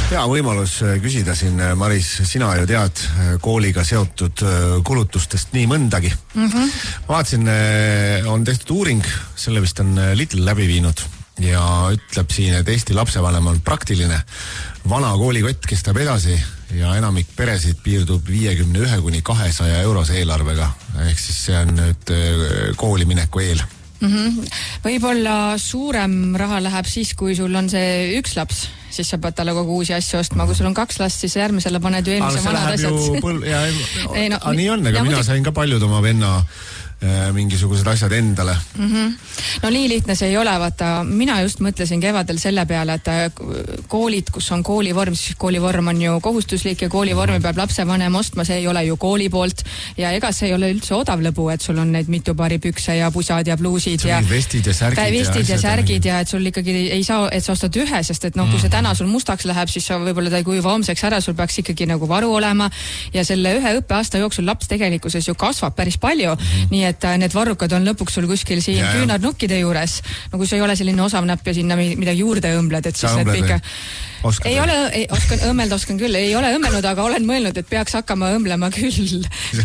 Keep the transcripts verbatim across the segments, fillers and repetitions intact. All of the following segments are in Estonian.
Hea võimalus küsida siin, Maris, sina ju tead kooliga seotud kulutustest nii mõndagi. Mm-hmm. Ma vaatasin, on tehtud uuring, selle vist on Little läbi viinud ja ütleb siin, et Eesti lapsevanem on praktiline. Vana koolikott kestab edasi ja enamik peresid piirdub viiekümne ühe kuni kahesaja eurose eelarvega. Ehk siis see on nüüd kooli mineku eel. Mm-hmm. Võib-olla suurem raha läheb siis, kui sul on see üks laps, siis sa pead talle kogu uusi asju ostma. Kui sul on kaks last, siis järgmisele paned ju eelmise vanad asjad. Põl- ja, ei, no, nii on, aga mina sain ka paljud oma venna mingisugused asjad endale. Mm-hmm. No nii lihtne see ei ole, vaata, mina just mõtlesin kevadel selle peale, et koolid, kus on koolivorm, siis koolivorm on ju kohustuslik ja koolivormi peab lapsevanem ostma, see ei ole ju kooli poolt ja ega see ei ole üldse odav lõbu, et sul on neid mitu paari pükse ja pusad ja pluusid ja vestid ja särgid, vestid ja, ja särgid ja et sul ikkagi ei saa, et sa ostad ühe, sest et noh, kui see täna sul mustaks läheb, siis võib-olla ta ei kuiva homseks ära, sul peaks ikkagi nagu varu olema ja selle ühe õppeaasta jooksul laps tegelikkuses ju kasvab päris palju, mm-hmm. nii et need varrukad on lõpuks sul kuskil siin yeah. küünarnukkide juures. No kui sa ei ole selline osav näpp ja sinna midagi juurde õmbled, et siis need ikka... Oskad ei või? Ole, ei, oskan, õmmelda oskan küll, ei ole õmmelnud, aga olen mõelnud, et peaks hakkama õmblema küll.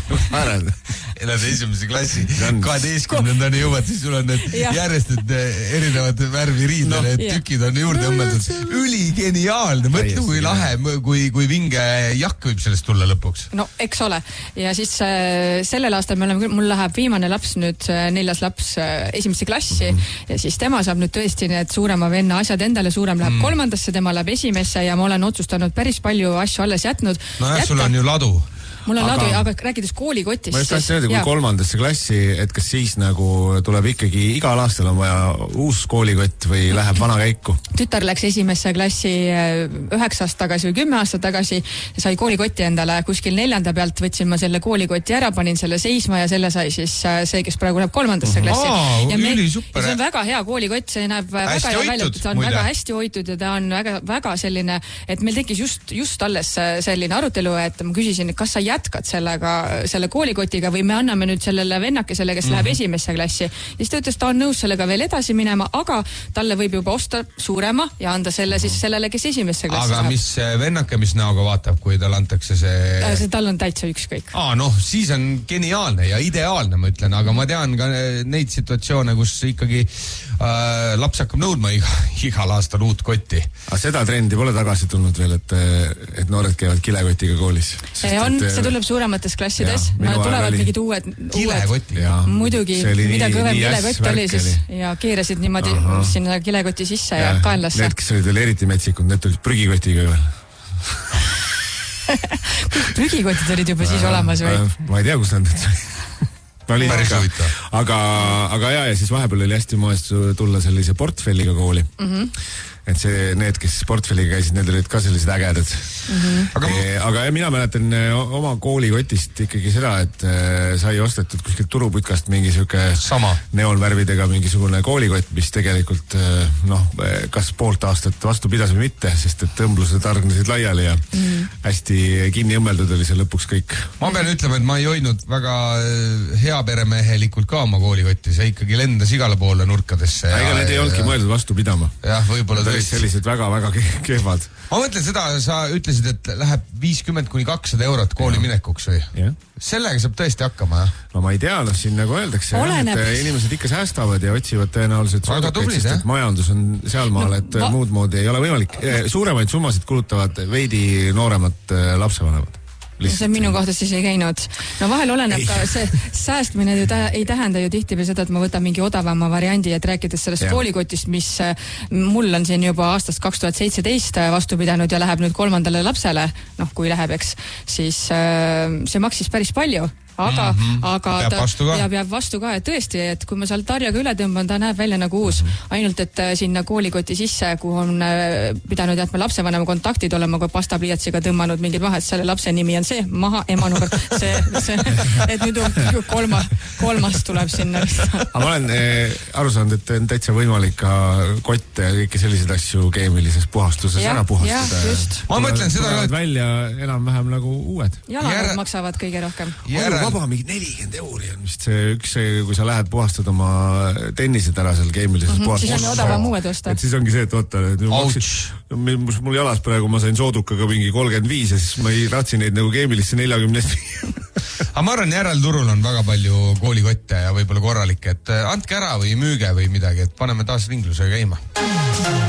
Elad esimese klassi, kaheteistkümnendani jõuad, siis sul on need järjest need erinevad värvi riidele, no, et tükid on juurde õmmeldud. Üli geniaalne, mõtle kui lahe, kui, kui vinge jakk võib sellest tulla lõpuks. No, eks ole. Ja siis äh, sellel aastal me oleme, mul läheb viimane laps nüüd, neljas laps äh, esimesse klassi mm-hmm. ja siis tema saab nüüd tõesti need suurema venna asjad endale, suurem läheb mm. kolmandasse, tema läheb esimesse ja ma olen otsustanud päris palju asju alles jätnud. No jah, sul on ju ladu. Mul on aga, ladu, aga rääkides koolikotist. Ma just tahtsin öelda, kui kolmandasse klassi, et kas siis nagu tuleb ikkagi igal aastal on vaja uus koolikott või läheb vana käiku? Tütar läks esimesse klassi üheksa aastat tagasi või kümme aastat tagasi ja sai koolikoti endale. Kuskil neljanda pealt võtsin ma selle koolikoti ära, panin selle seisma ja selle sai siis see, kes praegu läheb kolmandasse klassi. Aa, ja me, üli super. See on väga hea koolikott, see näeb hästi väga hea välja. Ta on muide. väga hästi hoitud ja ta on väga, väga selline, et meil tekkis just, just alles selline arutelu, et ma küsisin, kas sa jätkad sellega, selle koolikotiga või me anname nüüd sellele vennakesele, kes mm-hmm. läheb esimesse klassi. Ja siis ta ütles, ta on nõus sellega veel edasi minema, aga talle võib juba osta suurema ja anda selle siis sellele, kes esimesse klassi aga läheb. Mis vennake, mis näoga vaatab, kui tal antakse see... see tal on täitsa ükskõik. Aa, noh, siis on geniaalne ja ideaalne, ma ütlen, aga ma tean ka neid situatsioone, kus ikkagi äh, laps hakkab nõudma iga, igal aastal uut kotti. Aga seda trendi pole tagasi tulnud veel, et, et noored käivad kilekotiga koolis. See on, et, see tuleb suure amates klassides, no tulevad mingid uued, uued muidugi, mida kõvem kilekott oli siis ja keerasid niimoodi Aha. sinna kilekoti sisse ja, ja kaenlasse. Need, kes olid veel eriti metsikud, need olid prügikotiga veel. Prügikotid olid juba siis olemas või? Ma ei tea, kus nad oli aga, aga, aga ja, ja siis vahepeal oli hästi moest tulla sellise portfelliga kooli. Mm-hmm. Et see, need, kes portfelliga käisid, need olid ka sellised ägedad. Mm-hmm. Aga, e, aga ja, mina mäletan oma koolikotist ikkagi seda, et e, sai ostetud kuskilt turuputkast mingi siuke sama neonvärvidega mingisugune koolikott, mis tegelikult e, noh, kas poolt aastat vastu pidas või mitte, sest et tõmblused argnesid laiali ja mm-hmm. hästi kinni õmmeldud oli see lõpuks kõik. Ma pean ütlema, et ma ei hoidnud väga heaperemehelikult ka oma koolikotti, see ikkagi lendas igale poole nurkadesse. Ja, ega need ei olnudki mõeldud vastu pidama. Jah, võib-olla sellised väga-väga kehvad. Ma mõtlen seda, sa ütlesid, et läheb viiskümmend kuni kakssada eurot kooli ja. Minekuks või? Ja. Sellega saab tõesti hakkama, jah? No ma ei tea, noh siin nagu öeldakse, et inimesed ikka säästavad ja otsivad tõenäoliselt suurekaid, sest et majandus on sealmaal, et no, va- muud moodi ei ole võimalik. Suuremaid summasid kulutavad veidi nooremad lapsevanemad. Lihtsalt. See on minu kohta siis ei käinud. No vahel oleneb ei. Ka see säästmine ju tä- ei tähenda ju tihtipeale seda, et ma võtan mingi odavama variandi, et rääkides sellest ja. Koolikotist, mis mul on siin juba aastast kaks tuhat seitseteist vastu pidanud ja läheb nüüd kolmandale lapsele, noh kui läheb, eks, siis see maksis päris palju. Aga, mm-hmm. aga peab ta vastu ja peab vastu ka, et tõesti, et kui ma seal tarjaga üle tõmban, ta näeb välja nagu uus. Mm-hmm. Ainult, et sinna koolikoti sisse, kuhu on pidanud jätma lapsevanema kontaktid olema, kui pastapliiatsiga tõmmanud mingid maha, et selle lapse nimi on see, maha, ema number, see, see, et nüüd kolma, kolmas tuleb sinna. Aga ma olen eh, aru saanud, et on täitsa võimalik ka kotte ja kõiki selliseid asju keemilises puhastuses ja, ära puhastada. Ja, ma mõtlen seda, et välja enam-vähem nagu uued. Jalad Jär... maksavad kõige rohkem. Järel vaba mingi nelikümmend euri on vist see üks, kui sa lähed puhastad oma tennised ära seal keemilises mm -hmm. puhastas. Siis on odavam uued osta. Et siis ongi see, et oota, et mul jalas praegu ma sain soodukaga mingi kolmkümmend viis ja siis ma ei ratsi neid nagu keemilisse neljakümnest aga ma arvan, järelturul on väga palju koolikotte ja võib-olla korralikke, et andke ära või müüge või midagi, et paneme taas ringlusega käima.